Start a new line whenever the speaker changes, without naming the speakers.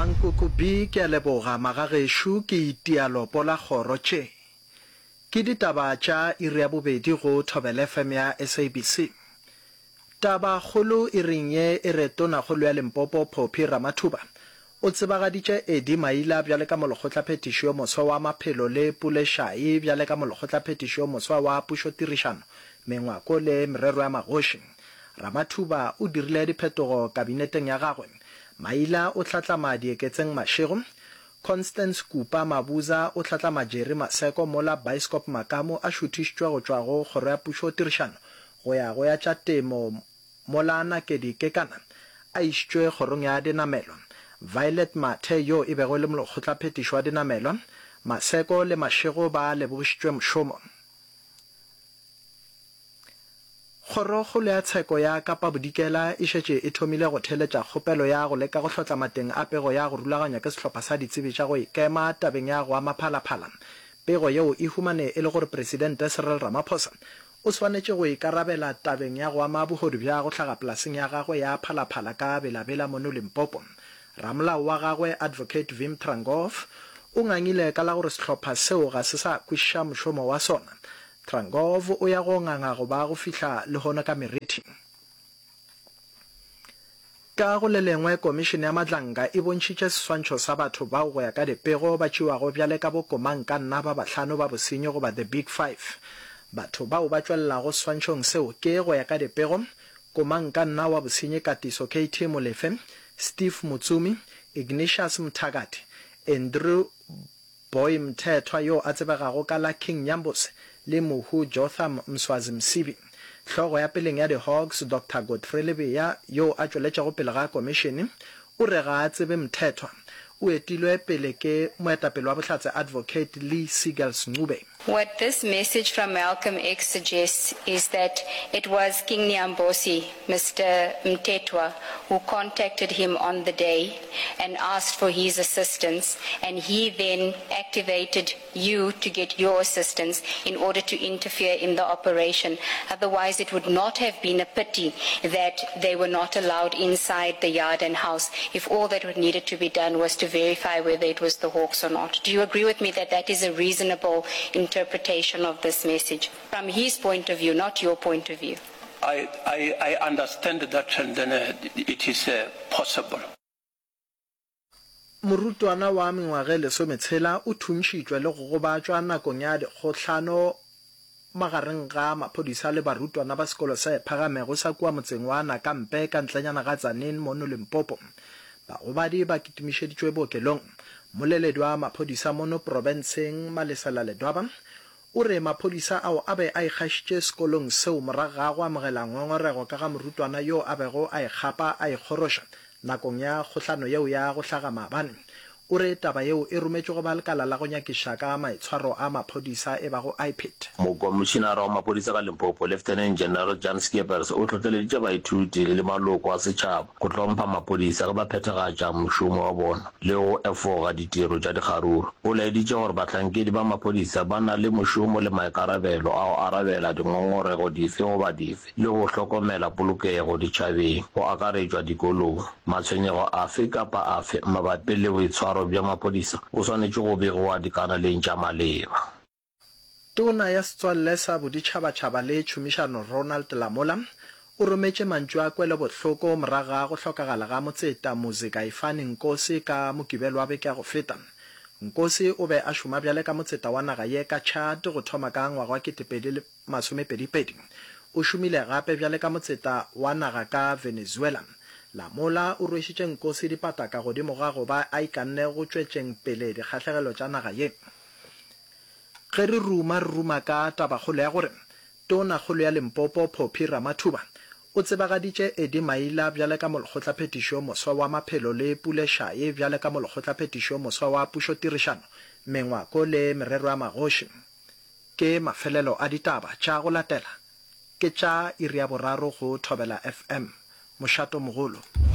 Mankukubi ke a leboga magagesho ke itialo pola kgoro tše. Ke ditaba tša iri ya bobedi go Thobela FM ya SABC. Taba kgolo e reng ye e re tonakgolo ya Limpopo Phophi Ramathuba o tsebagaditše Eddie Maila bjale ka molekgotlaphethišo yo moswa wa maphelo le Pulešai bjale ka molekgotlaphethišo yo moswa wa pušotirišano mengwako le merero ya magoši. Ramathuba o dirile diphetogo kabineteng ya gagwe. Maila o tlatlama dieketseng Mashego, Constance Kupa Mabuza o tlatlama Jerry Maseko mola Bioscope Makamo a šuthišitšwe go tšwa go kgoro ya pušotirišano go ya tša temo mola Nakedi Kekana a išitšwe kgorong ya dinamelo. Violet Mathe yo e bego le molekgotlaphethišo wa dinamelo, Maseko le Mashego ba lebogišitšwe mošomo. Kgorokgolo ya tsheko ya Kapa Bodikela e šetše e thomile go theletša kgopelo ya go leka go hlotla mateng a pego ya go rulaganya ke sehlopha sa ditsebi tša go ikema tabeng ya go ama phalaphala. Pego yeo e humane e le gore Presidente Cyril Ramaphosa o swanetše go ikarabela tabeng ya go ama bogodu bja go hlaga polaseng ya gagwe ya phalaphala ka belabela mono Limpopo. Ramolao wa gagwe Advocate Wim Trengov o ngangile ka la gore sehlopha seo ga se sa kwešiša mošomo wa sona. Trengov o ya go nganga go ba go fihla le hona ka meriti. Ka go le lengwe komishene ya Matlanka e bontšhitše seswantšho sa batho bao go ya ka dipego ba tšewago bjale ka bokomang ka nna ba bahlano ba bosenyi goba the Big Five. Batho bao ba tšwelelago seswantšhong seo ke go ya ka dipego komang ka nna wa bosenyi Katiso KT Molefe, Steve Mutsumi, Ignatius Mthagati, Andrew Boy Mthethwa yo a tsebegago ka la King Nyambose le Mohu Jotham Mswazi Msibi. Hlogo ya peleng ya di-Hawks Dr. Godfrey Lebeya yo a tšweletšago pele ga komishene o re ga a tsebe Mthethwa o etilwe pele ke moetapele wa bohlatse Advocate Lee Seagulls Ncube.
What this message from Malcolm X suggests is that it was King Nyambosi, Mr. Mthethwa, who contacted him on the day and asked for his assistance, and he then activated you to get your assistance in order to interfere in the operation. Otherwise, it would not have been a pity that they were not allowed inside the yard and house if all that would needed to be done was to verify whether it was the Hawks or not. Do you agree with me that that is a reasonable interpretation of this message from his point of view, not your point of view?
I understand that, and then it is possible.
Morutwana wa mengwage lesometshela o thuntšhitšwe le go gobatšwa nakong ya dikgohlano magareng ga maphodisa le barutwana ba sekolo sa ephagamego sa kua motseng wa Nakampe ka ntlenyana ga Tzaneen mono Limpopo. Bagobadi ba kitimišeditšwe bookelong. Moleledi wa maphodisa mono provinceng Malesela Ledwaba o re maphodisa ao a be a ikgašitše sekolong seo morago ga go amogela ngongorego ka ga morutwana yo a bego a ikgapa a ikgoroša nakong ya kgohlano yeo ya go hlaga maabane. O re taba yeo e rometšwe go ba lekala la go nyakiša ka maitshwaro a maphodisa e bago IPID.
Mokomišenara wa maphodisa ka Limpopo Lieutenant General Jan Skeepers o tlhotlheleditše baithuti le maloko a setšhaba go hlompha maphodisa ka ba phethagatša mošomo wa bona le go efoga ditiro tša dikgaruru. O laeditše gore bahlankedi ba maphodisa ba na le mošomo le maikarabelo a go arabela dingongorego dife goba dife le go hlokomela polokego ditšhabeng go akaretšwa dikolong. Matshwenyego afe kapa afe mabapi le boitshwaro bja maphodisa o swanetše go begoa dikanaleng tša maleba.
Tona ya setswalle sa boditšhabatšhaba le tšhomišano Ronald Lamola o rometše mantšu a kwele bohloko morago ga go hlokagala ga motseta Muzikaifane Nkosi ka mokibelo wa beke ya go feta. Nkosi o be a šoma bjale ka motseta wa naga ye ka Chad go thoma ka ngwaga wa 2022. O šomile gape bjale ka motseta wa naga ka Venezuela. Lamola o rwešitše Nkosi dipataka godimo ga go ba a ikanne go tšwetšeng pele dikgahlegelo tša naga ye. Ge re ruma ka tabakgolo ya gore tonakgolo ya Limpopo Phophi Ramathuba o tsebagaditše Eddie Maila bjale ka molekgotlaphethišo moswa wa maphelo le Pulešai bjale ka molekgotlaphethišo moswa wa pušotirišano mengwako le merero ya magoši. Ke mafelelo a ditaba tša go latela ke tša iri ya boraro go Thobela FM. Mošato mogolo.